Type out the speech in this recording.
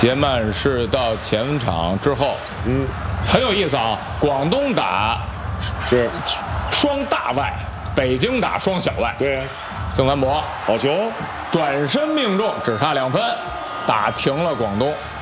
杰曼是到前场之后，很有意思啊。广东打是双大外，北京打双小外。 对， 郑三博好球， 转身命中，只差2分，打停了广东。